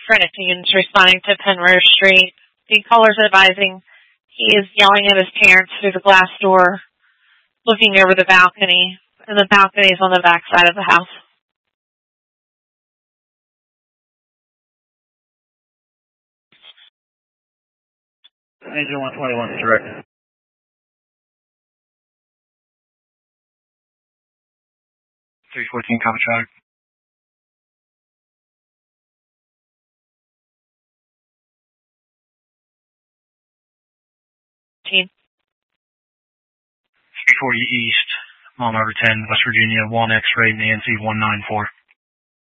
Trinity units responding to Penrose Street. The caller's advising he is yelling at his parents through the glass door, looking over the balcony, and the balcony is on the back side of the house. Angel 121 is direct. 314, copy traffic. Team. 340 East, mile number 10, West Virginia, 1 X-ray, Nancy 194.